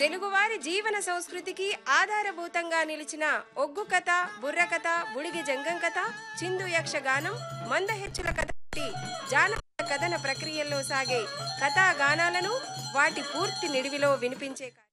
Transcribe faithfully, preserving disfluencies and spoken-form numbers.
తెలుగువారి జీవన సంస్కృతికి ఆధారభూతంగా నిలిచిన ఒగ్గు కథ, బుర్ర కథ, బుడిగి జంగం కథ, చిందు యక్షగానం, మందహెచ్చుల కథ వంటి జానపద కథన ప్రక్రియల్లో సాగే కథాగానాలను వాటి పూర్తి నిడివిలో వినిపించే